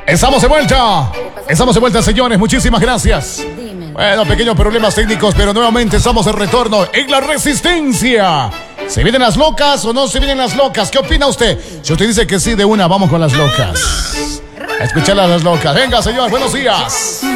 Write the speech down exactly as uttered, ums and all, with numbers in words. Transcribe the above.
Estamos de vuelta. Estamos de vuelta, señores. Muchísimas gracias. Bueno, pequeños problemas técnicos, pero nuevamente estamos de retorno en La Resistencia. ¿Se vienen las locas o no se vienen las locas? ¿Qué opina usted? Si usted dice que sí, de una, vamos con las locas. A escuchar a las locas. Venga, señor, buenos días.